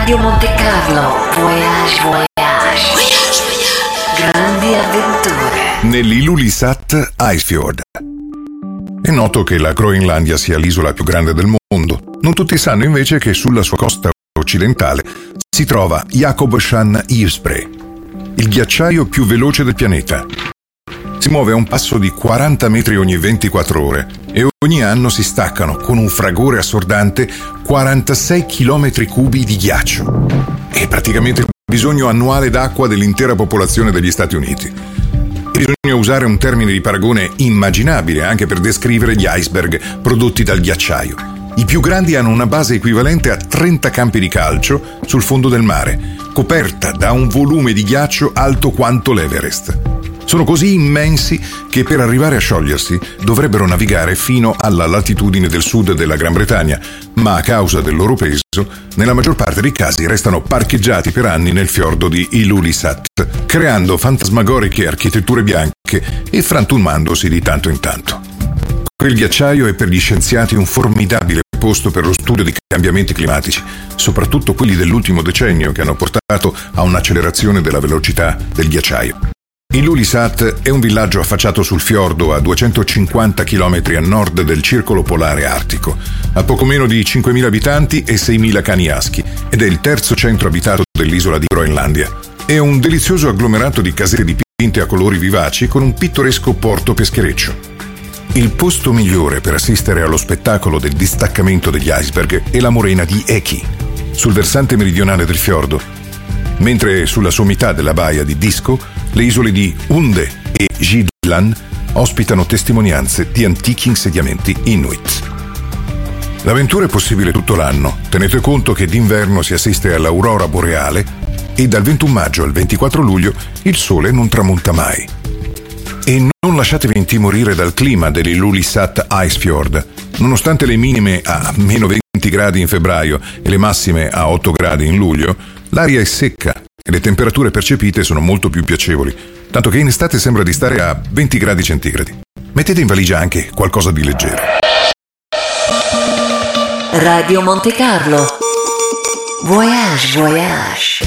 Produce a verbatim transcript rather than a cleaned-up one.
Radio Monte Carlo, Voyage Voyage. Voyage Voyage. Grandi avventure. Nell'Ilulissat Icefjord. È noto che la Groenlandia sia l'isola più grande del mondo. Non tutti sanno invece che sulla sua costa occidentale si trova Jakobshavn Isbre, il ghiacciaio più veloce del pianeta. Si muove a un passo di quaranta metri ogni ventiquattro ore e ogni anno si staccano con un fragore assordante quarantasei chilometri cubi di ghiaccio. È praticamente il bisogno annuale d'acqua dell'intera popolazione degli Stati Uniti. E bisogna usare un termine di paragone immaginabile anche per descrivere gli iceberg prodotti dal ghiacciaio. I più grandi hanno una base equivalente a trenta campi di calcio sul fondo del mare, coperta da un volume di ghiaccio alto quanto l'Everest. Sono così immensi che per arrivare a sciogliersi dovrebbero navigare fino alla latitudine del sud della Gran Bretagna, ma a causa del loro peso, nella maggior parte dei casi restano parcheggiati per anni nel fiordo di Ilulissat, creando fantasmagoriche architetture bianche e frantumandosi di tanto in tanto. Quel ghiacciaio è per gli scienziati un formidabile posto per lo studio di cambiamenti climatici, soprattutto quelli dell'ultimo decennio che hanno portato a un'accelerazione della velocità del ghiacciaio. Ilulissat è un villaggio affacciato sul fiordo a duecentocinquanta chilometri a nord del circolo polare artico. Ha poco meno di cinquemila abitanti e seimila cani aschi ed è il terzo centro abitato dell'isola di Groenlandia. È un delizioso agglomerato di casette dipinte a colori vivaci con un pittoresco porto peschereccio. Il posto migliore per assistere allo spettacolo del distaccamento degli iceberg è la morena di Eki, sul versante meridionale del fiordo, mentre sulla sommità della baia di Disko le isole di Unde e Jylland ospitano testimonianze di antichi insediamenti Inuit. L'avventura è possibile tutto l'anno. Tenete conto che d'inverno si assiste all'aurora boreale e dal ventuno maggio al ventiquattro luglio il sole non tramonta mai. E non lasciatevi intimorire dal clima dell'Ilulissat Icefjord. Nonostante le minime a meno venti gradi in febbraio e le massime a otto gradi in luglio, l'aria è secca e le temperature percepite sono molto più piacevoli, tanto che in estate sembra di stare a venti gradi centigradi. Mettete in valigia anche qualcosa di leggero. Radio Monte Carlo, Voyage Voyage.